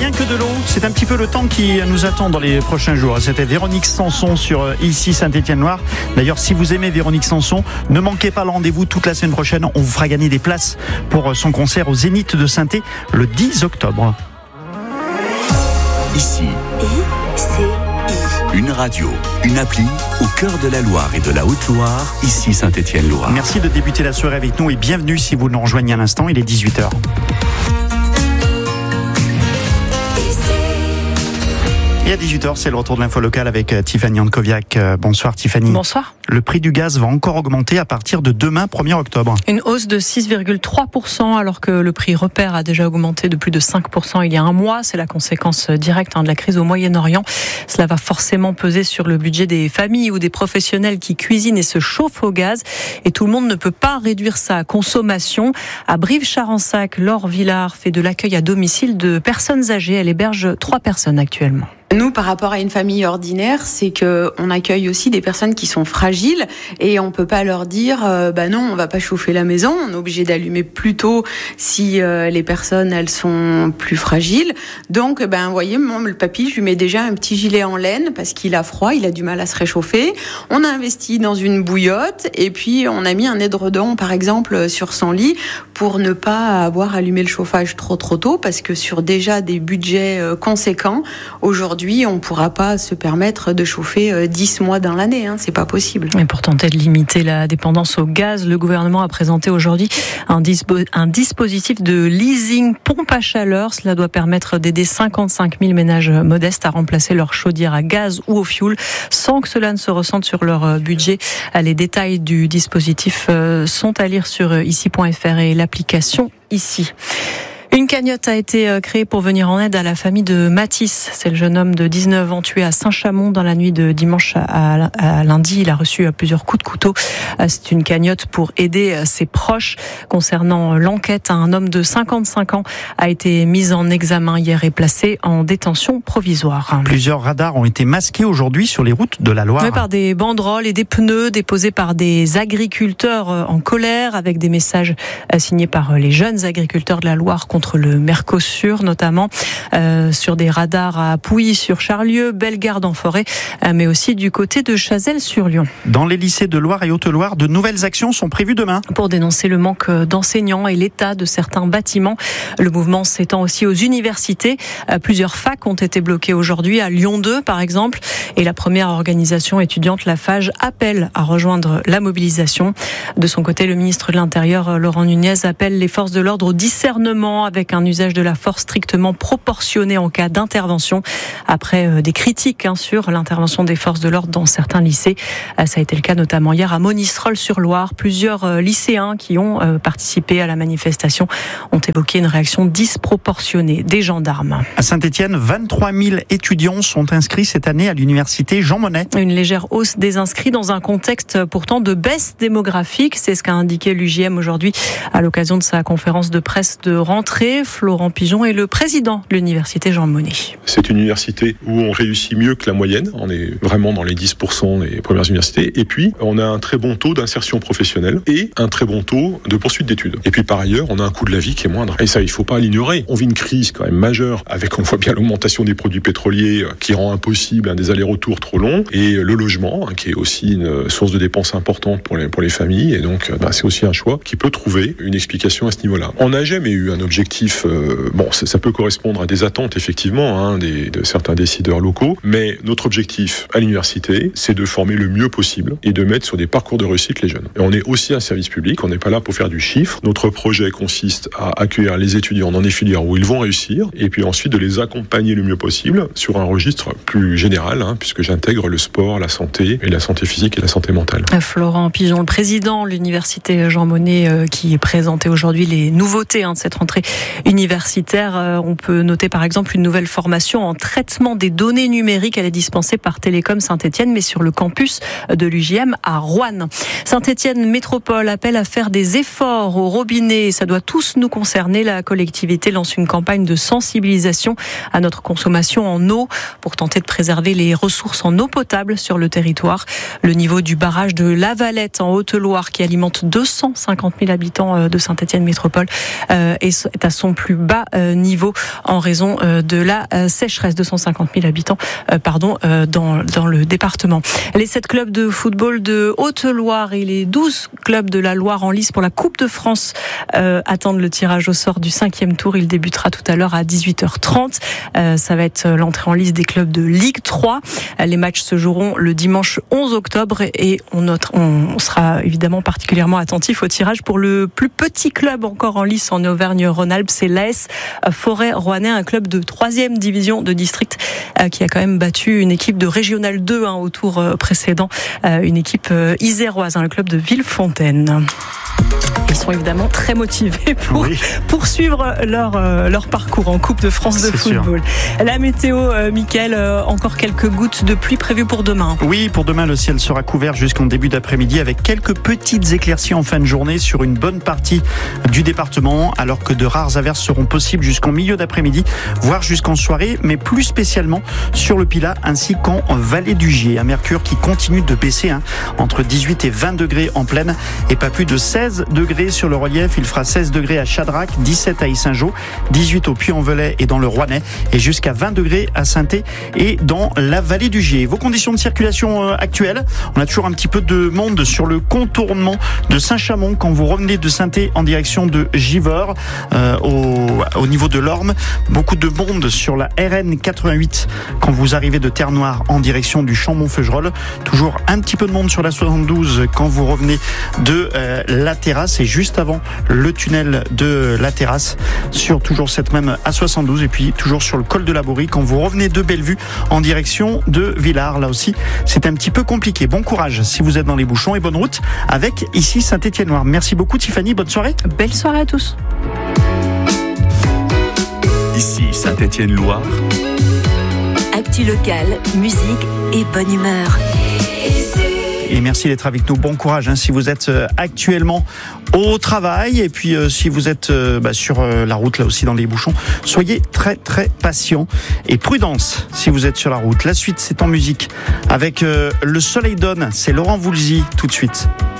Rien que de l'eau, c'est un petit peu le temps qui nous attend dans les prochains jours. C'était Véronique Sanson sur ici Saint-Étienne-Loire. D'ailleurs, si vous aimez Véronique Sanson, ne manquez pas le rendez-vous toute la semaine prochaine. On vous fera gagner des places pour son concert au Zénith de Saint-Étienne le 10 octobre. Ici, une radio, une appli au cœur de la Loire et de la Haute-Loire, ici Saint-Étienne-Loire. Merci de débuter la soirée avec nous et bienvenue si vous nous rejoignez à l'instant, il est 18h. Et à 18h, c'est le retour de l'info locale avec Tiffany Ankoviak. Bonsoir Tiffany. Bonsoir. Le prix du gaz va encore augmenter à partir de demain, 1er octobre. Une hausse de 6,3% alors que le prix repère a déjà augmenté de plus de 5% il y a un mois. C'est la conséquence directe de la crise au Moyen-Orient. Cela va forcément peser sur le budget des familles ou des professionnels qui cuisinent et se chauffent au gaz. Et tout le monde ne peut pas réduire sa consommation. À Brive-Charensac, Laure Villard fait de l'accueil à domicile de personnes âgées. Elle héberge 3 personnes actuellement. Nous, par rapport à une famille ordinaire, c'est que on accueille aussi des personnes qui sont fragiles et on peut pas leur dire non, on va pas chauffer la maison, on est obligé d'allumer plus tôt si les personnes elles sont plus fragiles. Donc vous voyez, moi le papy, je lui mets déjà un petit gilet en laine parce qu'il a froid, il a du mal à se réchauffer. On a investi dans une bouillotte et puis on a mis un édredon par exemple sur son lit pour ne pas avoir allumé le chauffage trop tôt parce que sur déjà des budgets conséquents, aujourd'hui on ne pourra pas se permettre de chauffer 10 mois dans l'année, c'est pas possible. Et pour tenter de limiter la dépendance au gaz, le gouvernement a présenté aujourd'hui un dispositif de leasing pompe à chaleur. Cela doit permettre d'aider 55 000 ménages modestes à remplacer leur chaudière à gaz ou au fioul sans que cela ne se ressente sur leur budget. Les détails du dispositif sont à lire sur ici.fr et l'application ici. Une cagnotte a été créée pour venir en aide à la famille de Mathis. C'est le jeune homme de 19 ans tué à Saint-Chamond dans la nuit de dimanche à lundi. Il a reçu plusieurs coups de couteau. C'est une cagnotte pour aider ses proches. Concernant l'enquête, un homme de 55 ans a été mis en examen hier et placé en détention provisoire. Plusieurs radars ont été masqués aujourd'hui sur les routes de la Loire. Oui, par des banderoles et des pneus déposés par des agriculteurs en colère avec des messages signés par les jeunes agriculteurs de la Loire contre le Mercosur, notamment sur des radars à Pouilly sur Charlieu, Bellegarde en forêt, mais aussi du côté de Chazelles-sur-Lyon. Dans les lycées de Loire et Haute-Loire, de nouvelles actions sont prévues demain. Pour dénoncer le manque d'enseignants et l'état de certains bâtiments. Le mouvement s'étend aussi aux universités. Plusieurs facs ont été bloquées aujourd'hui, à Lyon 2 par exemple. Et la première organisation étudiante, la FAGE, appelle à rejoindre la mobilisation. De son côté, le ministre de l'Intérieur, Laurent Nunez, appelle les forces de l'ordre au discernement avec un usage de la force strictement proportionné en cas d'intervention. Après des critiques sur l'intervention des forces de l'ordre dans certains lycées. Ça a été le cas notamment hier à Monistrol-sur-Loire. Plusieurs lycéens qui ont participé à la manifestation ont évoqué une réaction disproportionnée des gendarmes. À Saint-Étienne, 23 000 étudiants sont inscrits cette année à l'université Jean Monnet. Une légère hausse des inscrits dans un contexte pourtant de baisse démographique. C'est ce qu'a indiqué l'UJM aujourd'hui à l'occasion de sa conférence de presse de rentrée. Florent Pigeon est le président de l'université Jean Monnet. C'est une université où on réussit mieux que la moyenne. On est vraiment dans les 10% des premières universités. Et puis, on a un très bon taux d'insertion professionnelle et un très bon taux de poursuite d'études. Et puis, par ailleurs, on a un coût de la vie qui est moindre. Et ça, il ne faut pas l'ignorer. On vit une crise quand même majeure avec, on voit bien, l'augmentation des produits pétroliers qui rend impossible des allers-retours trop longs et le logement qui est aussi une source de dépenses importante pour les familles. Et donc, c'est aussi un choix qui peut trouver une explication à ce niveau-là. On n'a jamais eu un objectif. Ça peut correspondre à des attentes effectivement de certains décideurs locaux, mais notre objectif à l'université, c'est de former le mieux possible et de mettre sur des parcours de réussite les jeunes. Et on est aussi un service public, on n'est pas là pour faire du chiffre. Notre projet consiste à accueillir les étudiants dans des filières où ils vont réussir et puis ensuite de les accompagner le mieux possible sur un registre plus général, puisque j'intègre le sport, la santé et la santé physique et la santé mentale. Florent Pigeon, le président de l'université Jean Monnet, qui présentait aujourd'hui les nouveautés de cette rentrée universitaire. On peut noter par exemple une nouvelle formation en traitement des données numériques. Elle est dispensée par Télécom Saint-Étienne, mais sur le campus de l'UJM à Roanne. Saint-Étienne Métropole appelle à faire des efforts au robinet. Ça doit tous nous concerner. La collectivité lance une campagne de sensibilisation à notre consommation en eau pour tenter de préserver les ressources en eau potable sur le territoire. Le niveau du barrage de La Valette en Haute-Loire, qui alimente 250 000 habitants de Saint-Étienne Métropole, est est à son plus bas niveau en raison de la sécheresse. 250 000 habitants dans le département. Les 7 clubs de football de Haute-Loire et les 12 clubs de la Loire en lice pour la Coupe de France attendent le tirage au sort du 5e tour. Il débutera tout à l'heure à 18h30. Ça va être l'entrée en lice des clubs de Ligue 3. Les matchs se joueront le dimanche 11 octobre et on sera évidemment particulièrement attentif au tirage pour le plus petit club encore en lice en Auvergne-Rhône-Alpes. C'est l'AS Forêt-Rouennais, un club de 3e division de district qui a quand même battu une équipe de Régional 2 au tour précédent, une équipe iséroise, le club de Villefontaine. Ils sont évidemment très motivés pour poursuivre leur parcours en Coupe de France de football. Sûr. La météo, Mickaël, encore quelques gouttes de pluie prévues pour demain. Oui, pour demain, le ciel sera couvert jusqu'en début d'après-midi avec quelques petites éclaircies en fin de journée sur une bonne partie du département, alors que de rares averses seront possibles jusqu'en milieu d'après-midi, voire jusqu'en soirée, mais plus spécialement sur le Pilat ainsi qu'en Vallée du Gier. Un mercure qui continue de baisser, entre 18 et 20 degrés en plaine et pas plus de 16 degrés sur le relief. Il fera 16 degrés à Chadrac, 17 à Yssingeaux, 18 au Puy-en-Velay et dans le Rouennais et jusqu'à 20 degrés à Sainté et dans la Vallée du Gier. Vos conditions de circulation actuelles, on a toujours un petit peu de monde sur le contournement de Saint-Chamond quand vous revenez de Sainté en direction de Givors au niveau de l'Orme. Beaucoup de monde sur la RN 88 quand vous arrivez de Terre-Noire en direction du Chambon-Feugerolles. Toujours un petit peu de monde sur la 72 quand vous revenez de la Terrasse et juste avant le tunnel de la Terrasse sur toujours cette même A72 et puis toujours sur le col de la Bourrie quand vous revenez de Bellevue en direction de Villars. Là aussi, c'est un petit peu compliqué. Bon courage si vous êtes dans les bouchons et bonne route avec ici Saint-Étienne-Loire. Merci beaucoup Tiffany, bonne soirée. Belle soirée à tous. Ici Saint-Étienne-Loire. Actu locale, musique et bonne humeur. Et merci d'être avec nous. Bon courage si vous êtes actuellement au travail et puis si vous êtes sur la route là aussi dans les bouchons. Soyez très très patients et prudence si vous êtes sur la route. La suite c'est en musique avec Le Soleil donne. C'est Laurent Voulzy tout de suite.